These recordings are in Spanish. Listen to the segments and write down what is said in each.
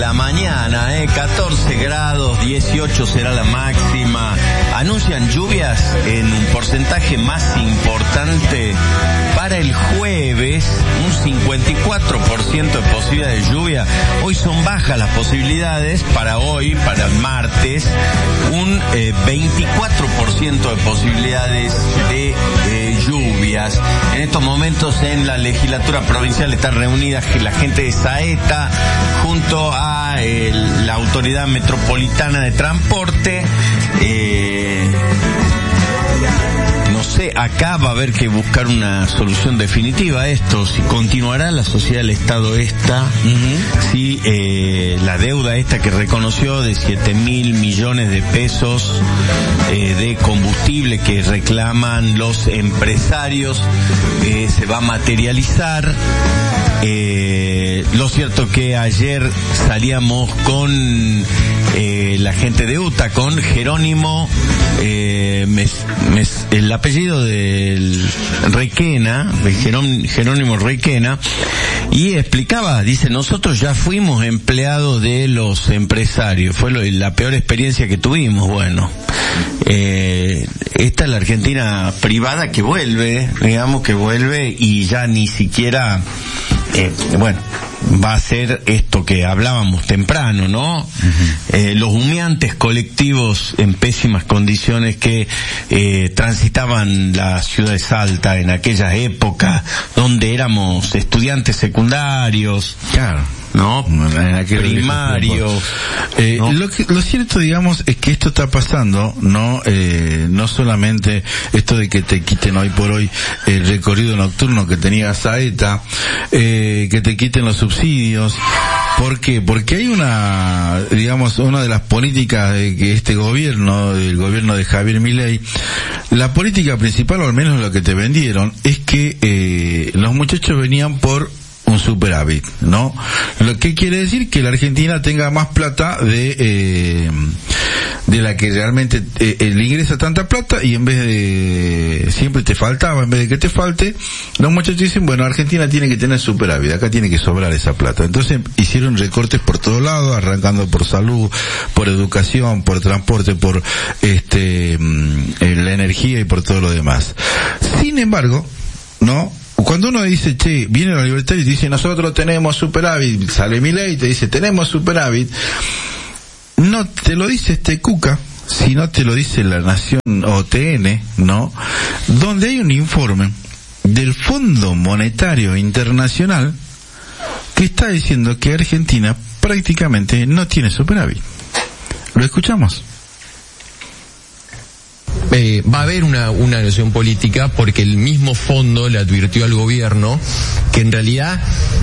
La mañana, 14 grados, 18 será la máxima. Anuncian lluvias en un porcentaje más importante para el jueves, un 54% de posibilidad de lluvia. Hoy son bajas las posibilidades, para hoy, para el martes, un 24% de posibilidades de lluvias. En estos momentos en la legislatura provincial está reunida la gente de Saeta junto a la Autoridad Metropolitana de Transporte. No sé, acá va a haber que buscar una solución definitiva a esto. Si continuará la sociedad del Estado esta, si la deuda esta que reconoció de 7.000 millones de pesos de combustible que reclaman los empresarios se va a materializar. Lo cierto que ayer salíamos con la gente de UTA, con Jerónimo, el apellido del Requena, de Jerónimo Requena, y explicaba, dice, nosotros ya fuimos empleados de los empresarios, fue la peor experiencia que tuvimos. Bueno, esta es la Argentina privada que vuelve, digamos que vuelve y ya ni siquiera va a ser esto que hablábamos temprano, ¿no? Los humeantes colectivos en pésimas condiciones que transitaban la ciudad de Salta en aquellas épocas donde éramos estudiantes secundarios. Claro. ¿No? Primario. ¿No? Lo cierto, digamos, es que esto está pasando, ¿no? No solamente esto de que te quiten hoy por hoy el recorrido nocturno que tenía Saeta, que te quiten los subsidios. ¿Por qué? Porque hay una de las políticas de que este gobierno, el gobierno de Javier Milei, la política principal, o al menos lo que te vendieron, es que los muchachos venían por un superávit, ¿no? Lo que quiere decir que la Argentina tenga más plata de la que realmente le ingresa tanta plata, y en vez de siempre te faltaba, en vez de que te falte, los muchachos dicen, bueno, Argentina tiene que tener superávit, acá tiene que sobrar esa plata. Entonces hicieron recortes por todos lados, arrancando por salud, por educación, por transporte, por la energía y por todo lo demás. Sin embargo, ¿no? Cuando uno dice, che, viene la libertad y dice, nosotros tenemos superávit, sale Milei y te dice, tenemos superávit, no te lo dice Cuca, sino te lo dice La Nación o TN, ¿no? Donde hay un informe del Fondo Monetario Internacional que está diciendo que Argentina prácticamente no tiene superávit. ¿Lo escuchamos? Va a haber una negociación política, porque el mismo fondo le advirtió al gobierno que en realidad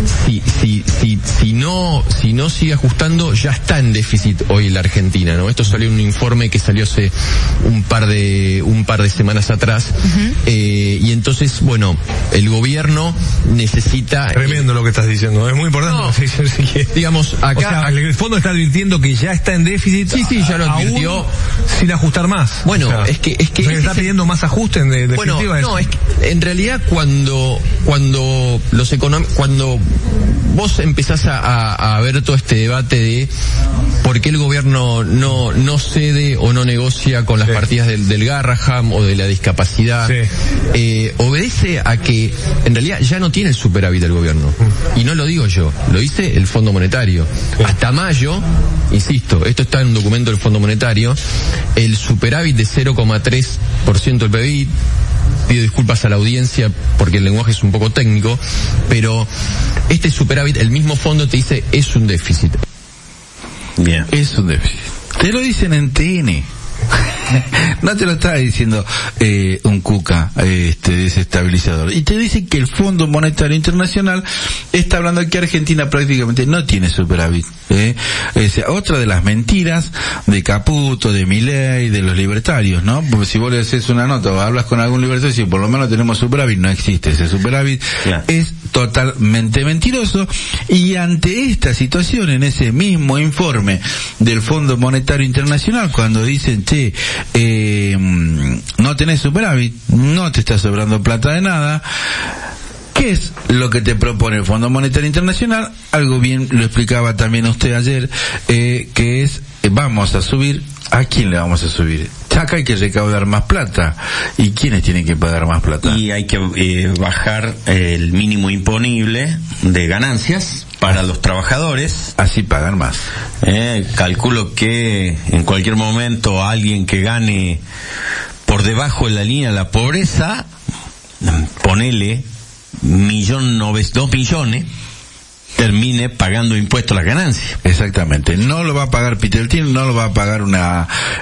si no sigue ajustando, ya está en déficit hoy la Argentina, ¿no? Esto salió en un informe que salió hace un par de semanas atrás. Y entonces, bueno, el gobierno necesita... Tremendo lo que estás diciendo, es muy importante. No, digamos, acá... O sea, el fondo está advirtiendo que ya está en déficit. Sí, ya lo advirtió. Sin ajustar más. Bueno, o sea, es que o sea, que está pidiendo más ajuste en definitiva. Bueno, no, es que en realidad cuando vos empezás a ver todo este debate de por qué el gobierno no cede o no negocia con las partidas del Garraham o de la discapacidad, obedece a que en realidad ya no tiene el superávit el gobierno. Y no lo digo yo, lo dice el Fondo Monetario. Hasta mayo, insisto, esto está en un documento del Fondo Monetario, el superávit de 0,3% del PBI, pido disculpas a la audiencia porque el lenguaje es un poco técnico, pero este superávit, el mismo fondo te dice, es un déficit. Bien. Es un déficit. Te lo dicen en TN. No te lo está diciendo un Cuca desestabilizador. Y te dice que el Fondo Monetario Internacional está hablando de que Argentina prácticamente no tiene superávit. Otra de las mentiras de Caputo, de Milei, de los libertarios, ¿no? Porque si vos le haces una nota o hablas con algún libertario y dices, por lo menos tenemos superávit, no existe ese superávit. Es totalmente mentiroso. Y ante esta situación, en ese mismo informe del Fondo Monetario Internacional, cuando dicen, che, no tenés superávit, no te está sobrando plata de nada, ¿Qué es lo que te propone el Fondo Monetario Internacional? Algo bien lo explicaba también usted ayer, que es, vamos a subir. ¿A quién le vamos a subir? Acá hay que recaudar más plata. ¿Y quiénes tienen que pagar más plata? Y hay que bajar el mínimo imponible de ganancias para los trabajadores. Así pagan más. Calculo que en cualquier momento alguien que gane por debajo de la línea de la pobreza, ponele 2 millones, termine pagando impuestos a las ganancias. Exactamente. No lo va a pagar Peter Thiel, no lo va a pagar una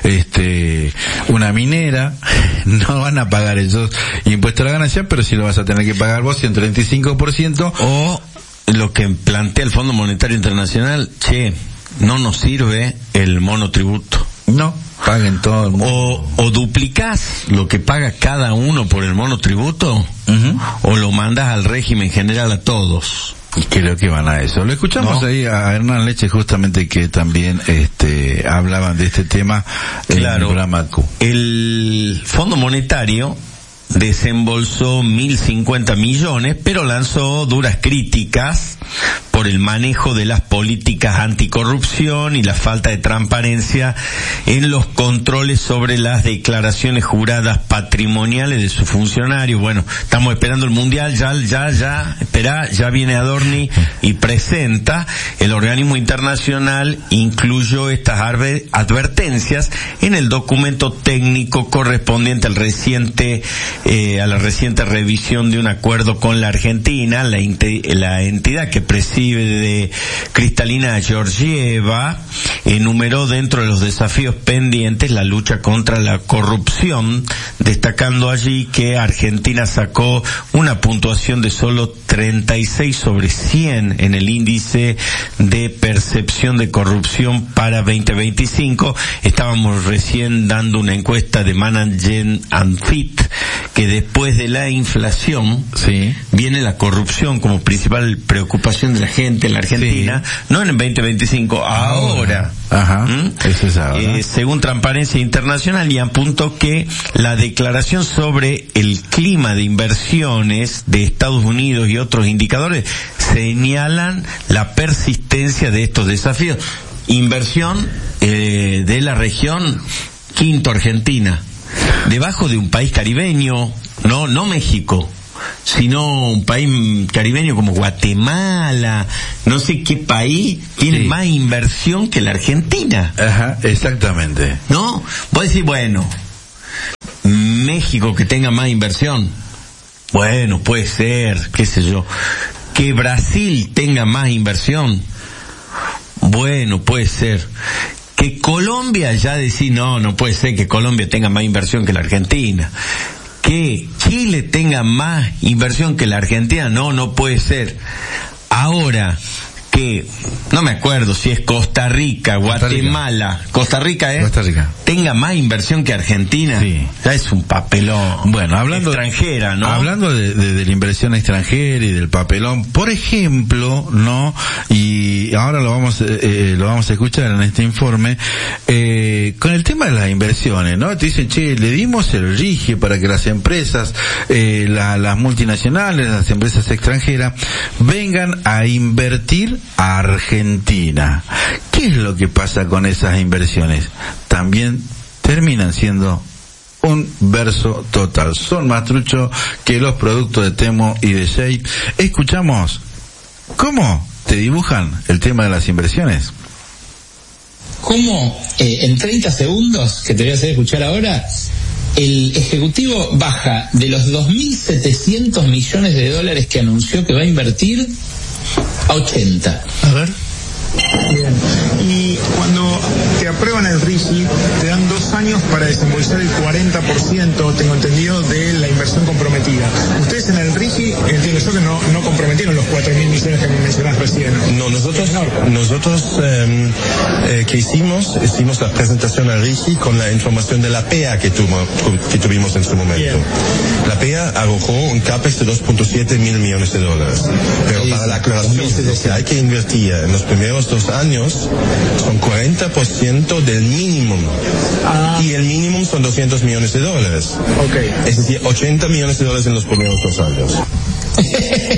minera, no van a pagar esos impuestos a la ganancia, pero sí lo vas a tener que pagar vos, 135%. O lo que plantea el Fondo Monetario Internacional, no nos sirve el monotributo. No, paguen todo el mundo. O duplicás lo que paga cada uno por el monotributo, o lo mandas al régimen general a todos. Y creo que van a eso. Lo escuchamos ahí a Hernán Leche, justamente, que también hablaban de este tema en el programa Q. El Fondo Monetario desembolsó 1.050 millones, pero lanzó duras críticas por el manejo de las políticas anticorrupción y la falta de transparencia en los controles sobre las declaraciones juradas patrimoniales de sus funcionarios. Bueno, estamos esperando el Mundial, ya viene Adorni y presenta. El organismo internacional incluyó estas advertencias en el documento técnico correspondiente a la reciente revisión de un acuerdo con la Argentina. La entidad que preside de Kristalina Georgieva enumeró dentro de los desafíos pendientes la lucha contra la corrupción, destacando allí que Argentina sacó una puntuación de solo 36 sobre 100 en el índice de percepción de corrupción para 2025. Estábamos recién dando una encuesta de Management and Fit, que después de la inflación viene la corrupción como principal preocupación de la gente en la Argentina, no en el 2025, ahora. Eso es ahora. Según Transparencia Internacional, y apuntó que la declaración sobre el clima de inversiones de Estados Unidos y otros indicadores señalan la persistencia de estos desafíos. Inversión de la región, quinto Argentina, debajo de un país caribeño, no México, sino un país caribeño como Guatemala, no sé qué país tiene más inversión que la Argentina. Exactamente. ¿No? Vos decís, bueno, México que tenga más inversión, bueno, puede ser, qué sé yo. Que Brasil tenga más inversión, bueno, puede ser. Que Colombia, ya decir, no puede ser que Colombia tenga más inversión que la Argentina. Que Chile tenga más inversión que la Argentina, no puede ser. Ahora, que, no me acuerdo si es Costa Rica, Guatemala, Costa Rica, tenga más inversión que Argentina, ya es un papelón. Bueno, hablando extranjera, ¿no? Hablando de la inversión extranjera y del papelón, por ejemplo, ¿no? Y ahora lo vamos a escuchar en este informe, con el tema de las inversiones, ¿no? Te dicen, le dimos el RIGI para que las empresas, las multinacionales, las empresas extranjeras, vengan a invertir a Argentina. ¿Qué es lo que pasa con esas inversiones? También terminan siendo un verso total. Son más truchos que los productos de Temo y de Shape. Escuchamos cómo te dibujan el tema de las inversiones. ¿Cómo en 30 segundos, que te voy a hacer escuchar ahora, el Ejecutivo baja de los 2.700 millones de dólares que anunció que va a invertir a 80? A ver. Bien. Y cuando te aprueban el RIGI, te dan 2 años para desembolsar el 40%, tengo entendido, de la inversión comprometida. Ustedes en el RIGI, entiendo yo que no comprometieron los 4.000 millones que me mencionaste recién. No, nosotros ¿qué hicimos? Hicimos la presentación al RIGI con la información de la PEA que tuvimos en su momento. Bien. La PEA arrojó un CAPEX de 2.7 mil millones de dólares. Pero para la aclaración, lo que hay que invertir en los primeros 2 años son 40% del mínimo. Y el mínimo son 200 millones de dólares. Okay. Es decir, 80 millones de dólares en los primeros 2 años.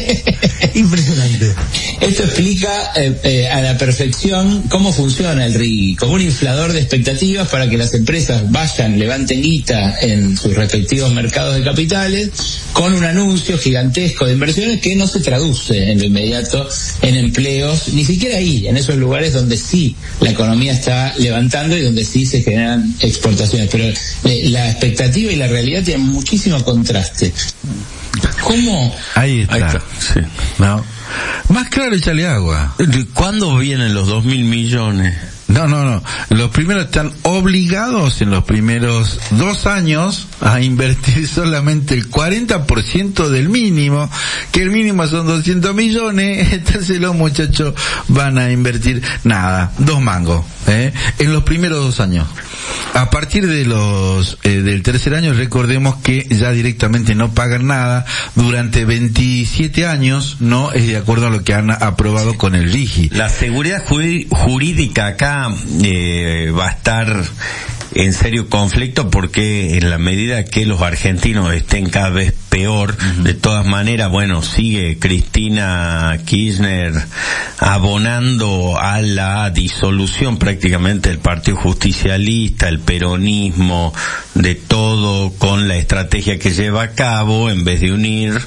Impresionante. Esto explica a la perfección cómo funciona el RIGI, como un inflador de expectativas para que las empresas vayan, levanten guita en sus respectivos mercados de capitales, con un anuncio gigantesco de inversiones que no se traduce en lo inmediato en empleos, ni siquiera ahí, en esos lugares donde sí la economía está levantando y donde sí se generan exportaciones. Pero la expectativa y la realidad tienen muchísimo contraste. ¿Cómo? Ahí está. Sí. No. Más claro, échale agua. ¿Cuándo vienen los 2.000 millones? No. Los primeros están obligados en los primeros 2 años a invertir solamente el 40% del mínimo, que el mínimo son 200 millones, entonces los muchachos van a invertir nada, 2 mangos, en los primeros 2 años. A partir de del tercer año, recordemos que ya directamente no pagan nada durante 27 años, no es de acuerdo a lo que han aprobado con el RIGI. La seguridad jurídica acá va a estar en serio conflicto, porque en la medida que los argentinos estén cada vez peor, de todas maneras, bueno, sigue Cristina Kirchner abonando a la disolución prácticamente del Partido Justicialista, el peronismo, de todo, con la estrategia que lleva a cabo, en vez de unir.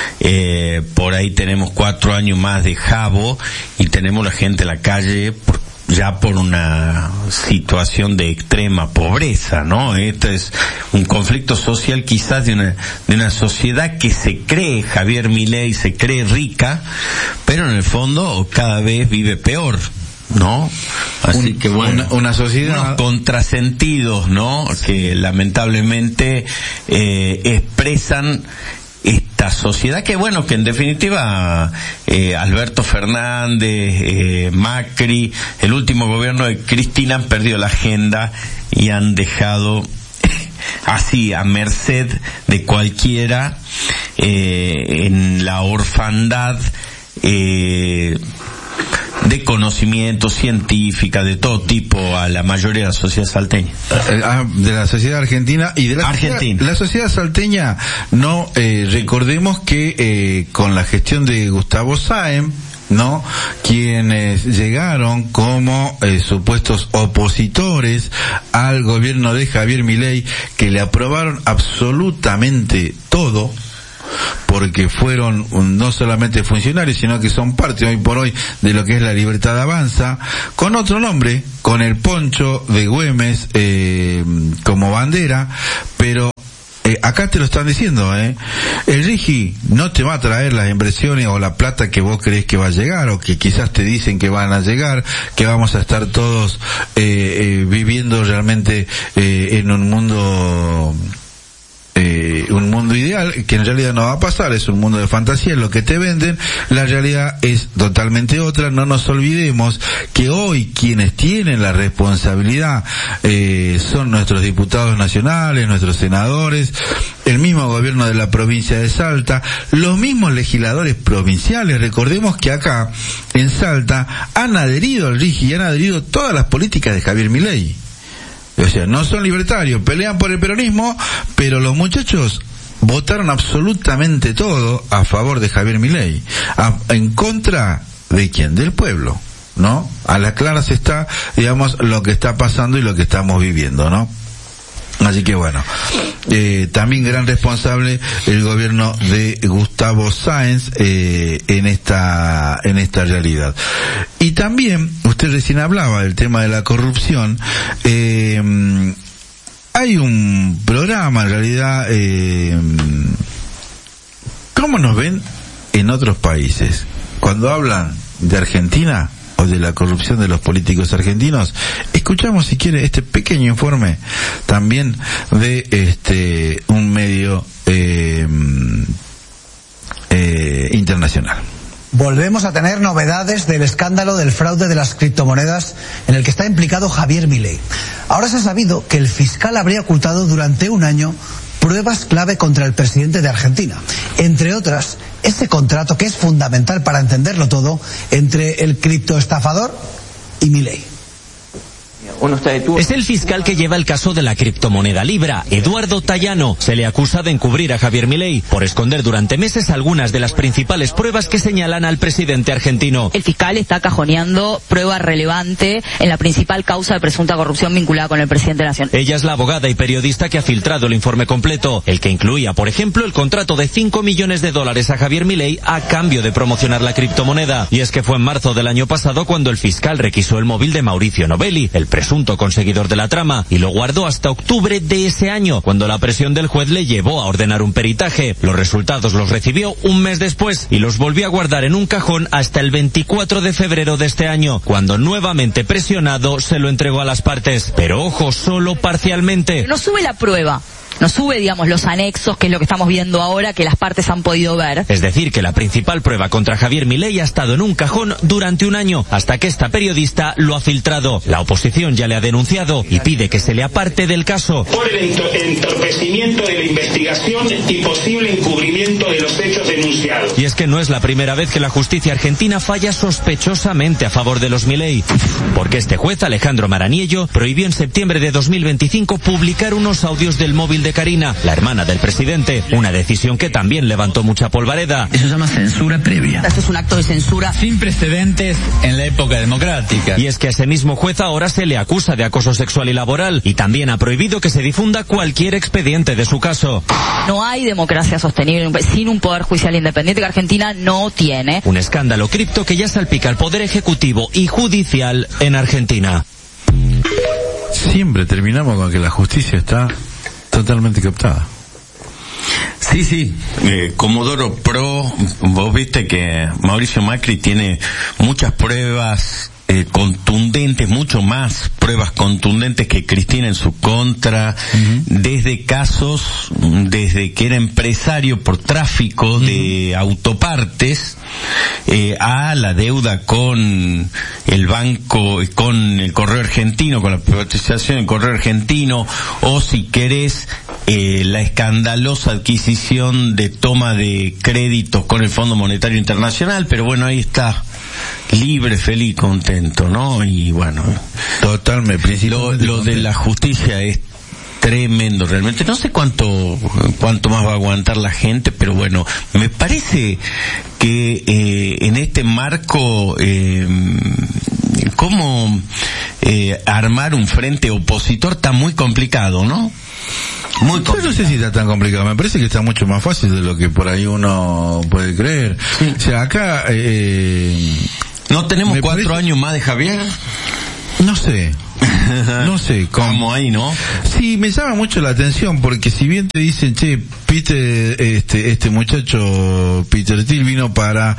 Por ahí tenemos 4 años más de jabo y tenemos la gente en la calle ya por una situación de extrema pobreza, ¿no? Este es un conflicto social quizás de una sociedad que se cree, Javier Milei se cree rica, pero en el fondo cada vez vive peor, ¿no? Así que bueno, una sociedad, unos contrasentidos, ¿no? Que lamentablemente expresan esta sociedad que, bueno, que en definitiva Alberto Fernández, Macri, el último gobierno de Cristina han perdido la agenda y han dejado así a merced de cualquiera en la orfandad de conocimiento científica de todo tipo a la mayoría de la sociedad salteña, de la sociedad argentina y de la Argentina. La sociedad salteña, no recordemos que con la gestión de Gustavo Sáenz, ¿no?, quienes llegaron como supuestos opositores al gobierno de Javier Milei, que le aprobaron absolutamente todo, porque fueron no solamente funcionarios, sino que son parte hoy por hoy de lo que es la Libertad Avanza, con otro nombre, con el poncho de Güemes como bandera, pero acá te lo están diciendo, el RIGI no te va a traer las inversiones o la plata que vos crees que va a llegar, o que quizás te dicen que van a llegar, que vamos a estar todos viviendo realmente en un mundo ideal, que en realidad no va a pasar, es un mundo de fantasía, es lo que te venden. La realidad es totalmente otra. No nos olvidemos que hoy quienes tienen la responsabilidad son nuestros diputados nacionales, nuestros senadores, el mismo gobierno de la provincia de Salta, los mismos legisladores provinciales. Recordemos que acá en Salta han adherido al RIGI y han adherido todas las políticas de Javier Milei. O sea, no son libertarios, pelean por el peronismo, pero los muchachos votaron absolutamente todo a favor de Javier Milei. ¿En contra de quién? Del pueblo, ¿no? A las claras está, digamos, lo que está pasando y lo que estamos viviendo, ¿no? Así que bueno, también gran responsable el gobierno de Gustavo Sáenz en esta realidad. Y también, usted recién hablaba del tema de la corrupción. Hay un programa, en realidad, ¿cómo nos ven en otros países? Cuando hablan de Argentina o de la corrupción de los políticos argentinos, escuchamos, si quiere, este pequeño informe también de un medio internacional. Volvemos a tener novedades del escándalo del fraude de las criptomonedas en el que está implicado Javier Milei. Ahora se ha sabido que el fiscal habría ocultado durante un año pruebas clave contra el presidente de Argentina. Entre otras, este contrato que es fundamental para entenderlo todo entre el criptoestafador y Milei. Es el fiscal que lleva el caso de la criptomoneda Libra, Eduardo Tallano. Se le acusa de encubrir a Javier Milei por esconder durante meses algunas de las principales pruebas que señalan al presidente argentino. El fiscal está cajoneando prueba relevante en la principal causa de presunta corrupción vinculada con el presidente de la Nación. Ella es la abogada y periodista que ha filtrado el informe completo, el que incluía, por ejemplo, el contrato de $5 millones a Javier Milei a cambio de promocionar la criptomoneda. Y es que fue en marzo del año pasado cuando el fiscal requisó el móvil de Mauricio Novelli, el presunto conseguidor de la trama, y lo guardó hasta octubre de ese año, cuando la presión del juez le llevó a ordenar un peritaje. Los resultados los recibió un mes después y los volvió a guardar en un cajón hasta el 24 de febrero de este año, cuando nuevamente presionado se lo entregó a las partes. Pero ojo, solo parcialmente. No sube la prueba. No sube, digamos, los anexos, que es lo que estamos viendo ahora, que las partes han podido ver. Es decir, que la principal prueba contra Javier Milei ha estado en un cajón durante un año, hasta que esta periodista lo ha filtrado. La oposición ya le ha denunciado y pide que se le aparte del caso. Por el entorpecimiento de la investigación y posible encubrimiento de los hechos denunciados. Y es que no es la primera vez que la justicia argentina falla sospechosamente a favor de los Milei, porque este juez, Alejandro Maraniello, prohibió en septiembre de 2025 publicar unos audios del móvil de Karina, la hermana del presidente, una decisión que también levantó mucha polvareda. Eso se llama censura previa. Esto es un acto de censura sin precedentes en la época democrática. Y es que a ese mismo juez ahora se le acusa de acoso sexual y laboral, y también ha prohibido que se difunda cualquier expediente de su caso. No hay democracia sostenible sin un poder judicial independiente que Argentina no tiene. Un escándalo cripto que ya salpica al poder ejecutivo y judicial en Argentina. Siempre terminamos con que la justicia está totalmente captada. Sí, Comodoro Pro, vos viste que Mauricio Macri tiene muchas pruebas contundentes, mucho más pruebas contundentes que Cristina en su contra, desde casos, desde que era empresario por tráfico de autopartes, a la deuda con el banco, con el Correo Argentino, con la privatización del Correo Argentino, o si querés, la escandalosa adquisición de toma de créditos con el Fondo Monetario Internacional, pero bueno, ahí está, libre, feliz, contento, ¿no? Y bueno, totalmente. Lo de la justicia es tremendo realmente. No sé cuánto más va a aguantar la gente, pero bueno, me parece que en este marco cómo armar un frente opositor está muy complicado, ¿no? Muy complicado. Yo no sé si está tan complicado, me parece que está mucho más fácil de lo que por ahí uno puede creer. O sea, acá ¿no tenemos 4 años más de Javier? No sé cómo ahí, ¿no? Sí, me llama mucho la atención, porque si bien te dicen, che, Peter, este muchacho Peter Thiel vino para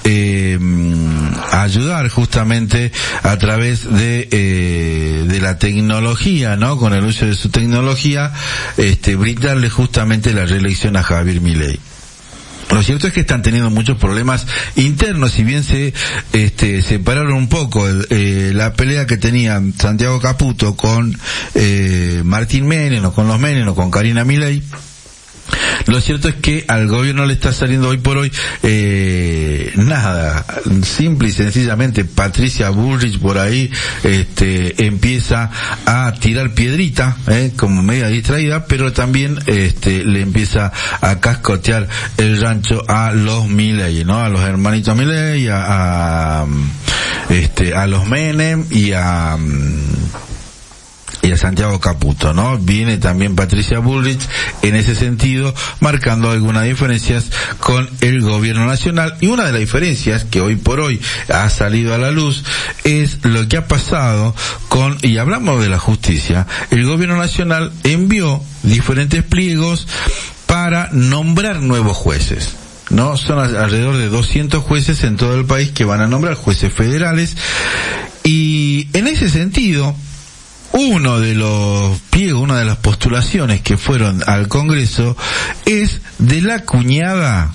ayudar justamente a través de la tecnología, ¿no? Con el uso de su tecnología, brindarle justamente la reelección a Javier Milei. Lo cierto es que están teniendo muchos problemas internos, si bien se separaron un poco la pelea que tenían Santiago Caputo con Martín Menem, o con los Menem, o con Karina Milei. Lo cierto es que al gobierno le está saliendo hoy por hoy nada, simple y sencillamente Patricia Bullrich por ahí empieza a tirar piedrita, como media distraída, pero también le empieza a cascotear el rancho a los Milei, ¿no? A los hermanitos Milei, a los Menem y a Santiago Caputo, ¿no? Viene también Patricia Bullrich en ese sentido, marcando algunas diferencias con el gobierno nacional. Y una de las diferencias que hoy por hoy ha salido a la luz es lo que ha pasado y hablamos de la justicia, el gobierno nacional envió diferentes pliegos para nombrar nuevos jueces, ¿no? Son alrededor de 200 jueces en todo el país que van a nombrar jueces federales, y en ese sentido, uno de los pliegos, una de las postulaciones que fueron al Congreso es de la cuñada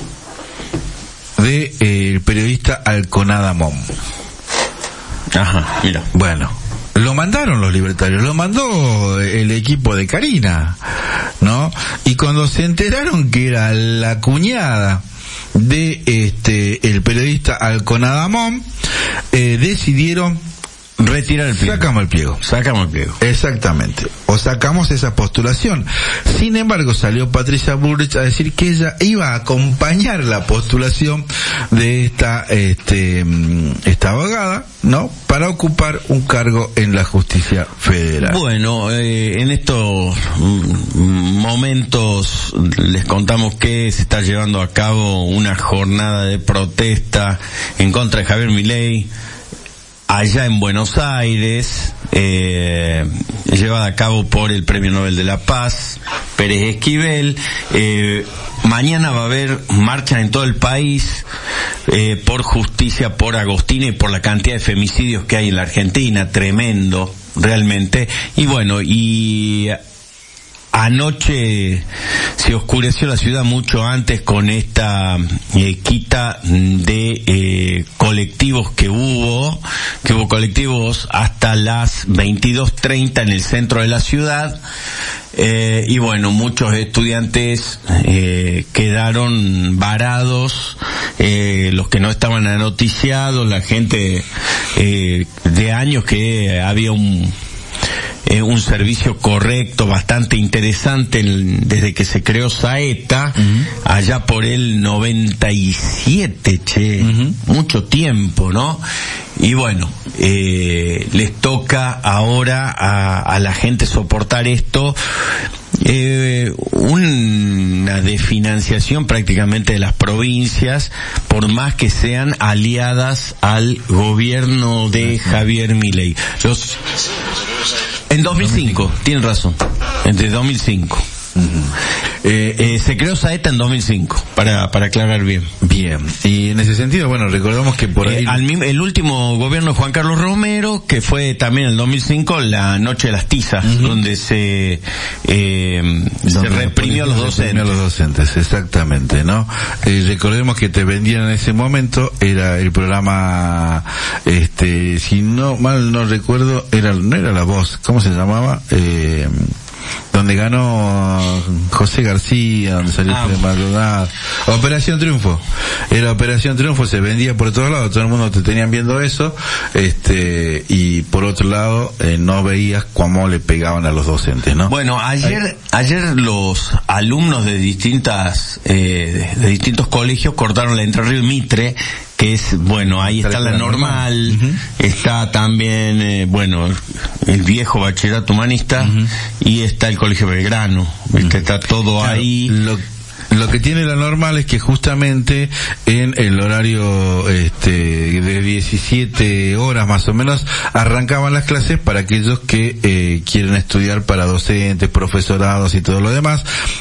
de el periodista Alconada Mom. Ajá, mira. Bueno, lo mandaron los libertarios, lo mandó el equipo de Karina, ¿no? Y cuando se enteraron que era la cuñada de el periodista Alconada Mom, decidieron Retirar el pliego. Sacamos el pliego. Sacamos el pliego. Exactamente. O sacamos esa postulación. Sin embargo, salió Patricia Bullrich a decir que ella iba a acompañar la postulación de esta abogada, ¿no? Para ocupar un cargo en la justicia federal. Bueno, en estos momentos les contamos que se está llevando a cabo una jornada de protesta en contra de Javier Milei allá en Buenos Aires, llevada a cabo por el Premio Nobel de la Paz, Pérez Esquivel. Mañana va a haber marchas en todo el país por justicia, por Agostina y por la cantidad de femicidios que hay en la Argentina, tremendo, realmente. Y bueno, anoche se oscureció la ciudad mucho antes con esta quita de colectivos que hubo colectivos hasta las 22:30 en el centro de la ciudad, y bueno, muchos estudiantes quedaron varados, los que no estaban anoticiados, la gente de años que había un servicio correcto, bastante interesante desde que se creó Saeta, allá por el 97, mucho tiempo, ¿no? Y bueno, les toca ahora a la gente soportar esto, una desfinanciación prácticamente de las provincias, por más que sean aliadas al gobierno de Javier Milei. En 2005, tienen razón, entre 2005. Se creó Saeta en 2005, para aclarar bien. Bien, y en ese sentido, bueno, recordamos que por ahí... el último gobierno de Juan Carlos Romero, que fue también en el 2005, la Noche de las Tizas, donde se reprimió a los docentes. Exactamente, ¿no? Recordemos que Te Vendían en ese momento, era el programa, si no mal no recuerdo, no era La Voz, ¿cómo se llamaba? Donde ganó José García, donde salió de Maldonado. Operación Triunfo. Era Operación Triunfo, se vendía por todos lados, todo el mundo te tenían viendo eso, y por otro lado, no veías cómo le pegaban a los docentes, ¿no? Bueno, ayer los alumnos de distintos colegios cortaron la Entre Ríos Mitre, que es, bueno, ahí está la normal, está también, el viejo bachillerato humanista, y está el Colegio Belgrano, está todo ahí. Lo que tiene la normal es que justamente en el horario de 17 horas más o menos arrancaban las clases para aquellos que quieren estudiar para docentes, profesorados y todo lo demás.